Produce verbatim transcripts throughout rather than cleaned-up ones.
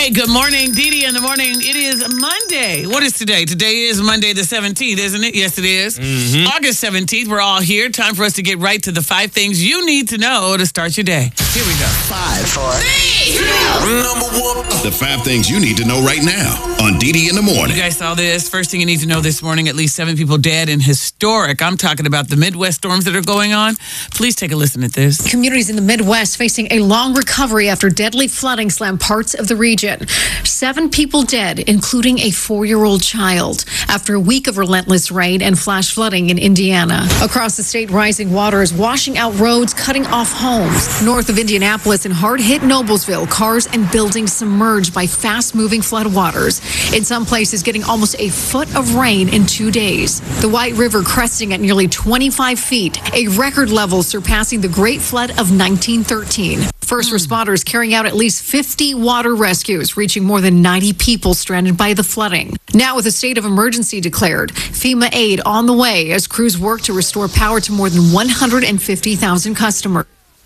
right, good morning, Dee Dee in the morning. It is Monday. What is today? Today is Monday the seventeenth, isn't it? Yes, it is. Mm-hmm. August seventeenth, we're all here. Time for us to get right to the five things you need to know to start your day. Here we go. Five, four, three, two, number one. The five things you need to know right now on Dee Dee in the morning. You guys saw this. First thing you need to know this morning, at least seven people dead in historic. I'm talking about the Midwest storms that are going on. Please take a listen at this. Communities in the Midwest facing a long recovery after deadly flooding slammed parts of the region. Seven people dead, including a four-year-old child, after a week of relentless rain and flash flooding in Indiana. Across the state, rising water is washing out roads, cutting off homes. North of Indianapolis and hard-hit Noblesville, cars and buildings submerged by fast-moving floodwaters. In some places, getting almost a foot of rain in two days. The White River cresting at nearly twenty-five feet, a record level surpassing the Great Flood of nineteen thirteen. First responders carrying out at least fifty water rescues, reaching more than ninety people stranded by the flooding. Now with a state of emergency declared, FEMA aid on the way as crews work to restore power to more than one hundred fifty thousand customers.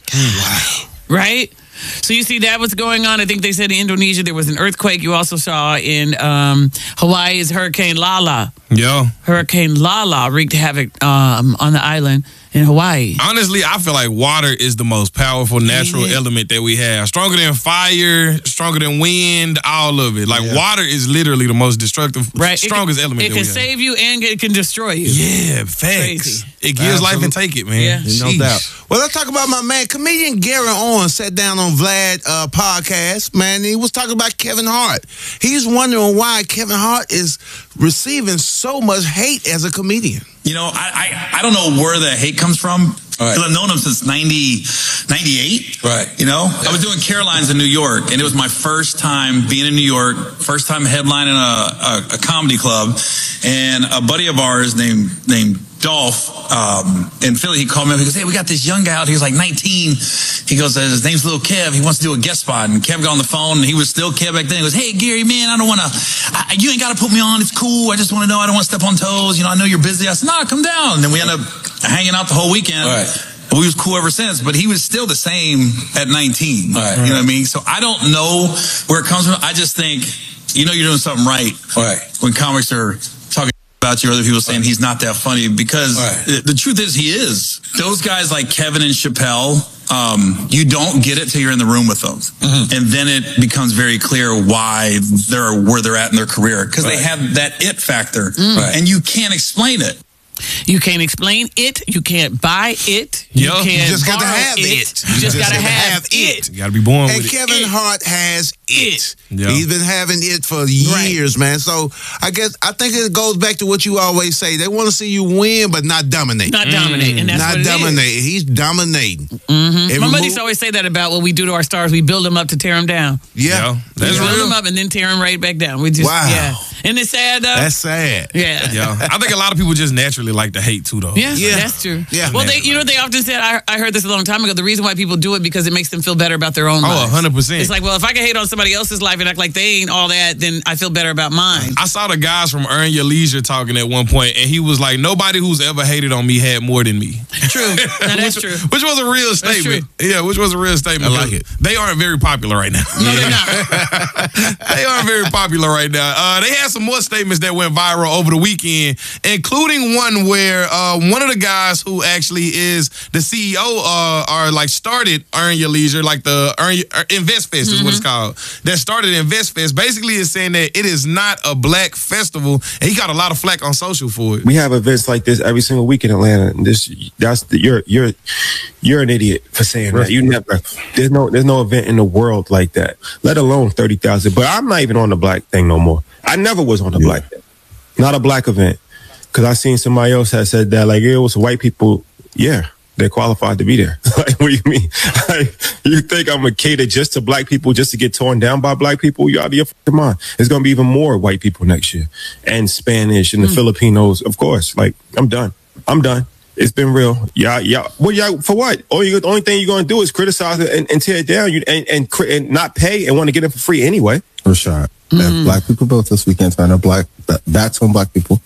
Wow. Right? So you see that what's going on. I think they said in Indonesia there was an earthquake. You also saw in um, Hawaii is Hurricane Lala. Yeah. Hurricane Lala wreaked havoc um, on the island in Hawaii. Honestly, I feel like water is the most powerful natural Yeah. element that we have. Stronger than fire, stronger than wind, all of it. Like Yeah. water is literally the most destructive, Right. strongest it can, element It that can we have. save you and it can destroy you. Yeah, facts. Crazy. It gives life and take it, man. Yeah. No Sheesh. doubt. Well, let's talk about my man, comedian Gary Owen sat down on Vlad uh, podcast, man. And he was talking about Kevin Hart. He's wondering why Kevin Hart is receiving so much hate as a comedian. You know, I, I, I don't know where the hate comes from. Right. I've known him since ninety, ninety-eight. Right. You know, I was doing Caroline's in New York, and it was my first time being in New York, first time headlining a, a, a comedy club. And a buddy of ours named named Dolph um, in Philly, he called me up. He goes, "Hey, we got this young guy out. He was like nineteen. He goes, his name's Lil Kev. He wants to do a guest spot." And Kev got on the phone, and he was still Kev back then. He goes, "Hey, Gary, man, I don't want to, you ain't got to put me on. It's cool. I just want to know. I don't want to step on toes. You know, I know you're busy." I said, "Nah, come down." And then we ended up hanging out the whole weekend. Right. And we was cool ever since, but he was still the same at nineteen. Right. You know what I mean? So I don't know where it comes from. I just think, you know, you're doing something right. Right. When comics are talking about you, other people saying he's not that funny, because Right. the truth is he is. Those guys like Kevin and Chappelle, um, you don't get it till you're in the room with them. Mm-hmm. And then it becomes very clear why they're where they're at in their career, because Right. they have that it factor. Mm. Right. And you can't explain it. You can't explain it. You can't buy it. You Yo, you can't just gotta borrow have it. You just, just gotta gotta have, have it. You got to be born And with Kevin It. Hart has it. Yeah. He's been having it for years, man. So I guess I think it goes back to what you always say. They want to see you win, but not dominate. Not dominate, and that's not what it dominate. is. He's dominating. Mm-hmm. Every My buddies move- always say that about what we do to our stars. We build them up to tear them down. Yeah, Yeah. We That's build real. them up and then tear them right back down. We just, Wow. yeah. Isn't it sad though? That's sad. yeah. Yeah. I think a lot of people just naturally like to hate too, though. Yeah, Yeah. that's true. Yeah. Well, they, you know, they often said, I, I heard this a long time ago, the reason why people do it because it makes them feel better about their own Oh, lives. one hundred percent. It's like, well, if I can hate on somebody else's life and act like they ain't all that, then I feel better about mine. I saw the guys from Earn Your Leisure talking at one point, and he was like, "Nobody who's ever hated on me had more than me." True. Now, that's which, true. Which was a real statement. Yeah, which was a real statement. I like it. They aren't very popular right now. No, they're not. They aren't very popular right now. Uh, they had some more statements that went viral over the weekend, including one where uh, one of the guys who actually is the C E O uh, or like started Earn Your Leisure, like the Earn Your, uh, Invest Fest is what it's called. That started Invest Fest. Basically, is saying that it is not a black festival, and he got a lot of flack on social for it. We have events like this every single week in Atlanta. And this, that's the, you're you're you're an idiot for saying that. You never. There's no there's no event in the world like that. Let alone thirty thousand. But I'm not even on the black thing no more. I never was on the Yeah. black thing. Not a black event. Because I seen somebody else that said that like it was white people. Yeah, they're qualified to be there. Like, what do you mean? Like, you think I'm gonna cater just to black people just to get torn down by black people? You out of your fucking mind. It's gonna be even more white people next year, and Spanish and the Mm. Filipinos, of course. Like, I'm done. I'm done. It's been real. Yeah, yeah. Well, yeah. For what? All you, the only thing you're gonna do is criticize it and, and tear it down. You and and, cri- and not pay and want to get it for free anyway. Rashad, Mm. black people built this weekend, man. Black, that's on black people.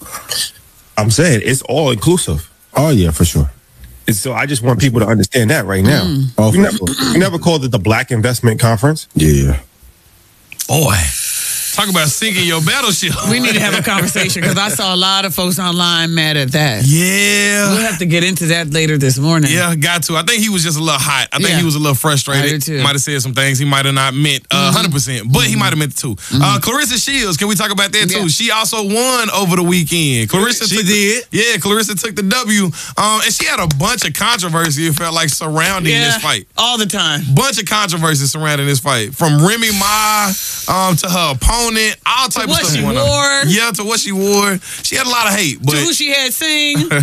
I'm saying it's all inclusive. Oh yeah, for sure. And so I just want people to understand that right now. Oh, we, for never, sure. we never called it the Black Investment Conference. Yeah, yeah. Boy. Talk about sinking your battleship. We need to have a conversation because I saw a lot of folks online mad at that. Yeah. We'll have to get into that later this morning. Yeah, got to. I think he was just a little hot. I think Yeah. he was a little frustrated. I do too. Might have said some things he might have not meant uh, one hundred percent, but he might have meant it too. Mm-hmm. Uh, Clarissa Shields, can we talk about that too? Yeah. She also won over the weekend. Clarissa She took did. The, yeah, Clarissa took the W. Um, and she had a bunch of controversy, it felt like, surrounding Yeah, this fight. all the time. Bunch of controversy surrounding this fight. From Remy Ma um, to her opponent, all type of what stuff she going wore. on. Yeah, to what she wore. She had a lot of hate. But To who she had sing. oh,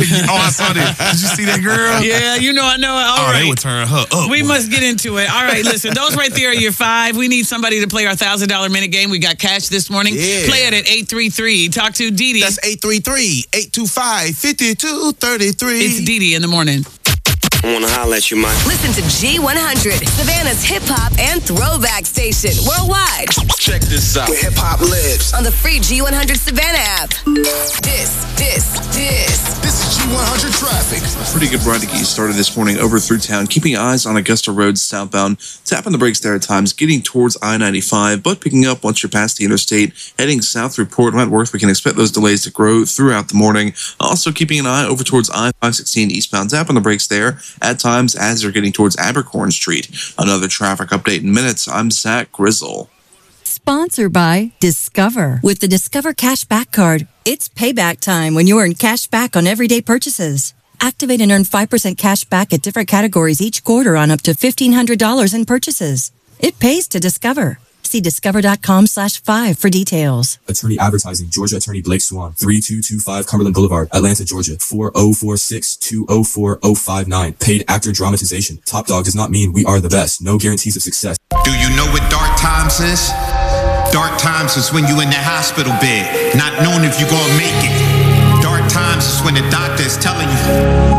I saw that. Did you see that girl? Yeah, you know, I know. All Oh, right. they would turn her up. We boy. must get into it. All right, listen, those right there are your five. We need somebody to play our one thousand dollars minute game. We got cash this morning. Yeah. Play it at eight three three. Talk to Dee Dee. That's eight three three, eight two five, five two three three. It's Dee Dee in the morning. I want to holler at you, Mike. Listen to G one hundred, Savannah's hip hop and throwback station worldwide. Check this out. Where hip hop lives. On the free G one hundred Savannah app. This, this, this. This is G one hundred traffic. Pretty good ride to get you started this morning over through town. Keeping eyes on Augusta Road southbound. Tapping the brakes there at times. Getting towards I ninety-five, but picking up once you're past the interstate. Heading south through Port Wentworth. We can expect those delays to grow throughout the morning. Also keeping an eye over towards I five sixteen eastbound. Tapping the brakes there at times as you're getting towards Abercorn Street. Another traffic update in minutes. I'm Zach Grizzle. Sponsored by Discover. With the Discover Cashback Card, it's payback time when you earn cash back on everyday purchases. Activate and earn five percent cash back at different categories each quarter on up to fifteen hundred dollars in purchases. It pays to Discover. See discover.com slash five for details. Attorney Advertising, Georgia Attorney Blake Swan, thirty-two twenty-five Cumberland Boulevard, Atlanta, Georgia, four oh four six, two oh four oh five nine. Paid actor dramatization. Top dog does not mean we are the best. No guarantees of success. Do you know what dark times is? Dark times is when you in the hospital bed, not knowing if you're gonna make it. Dark times is when the doctor is telling you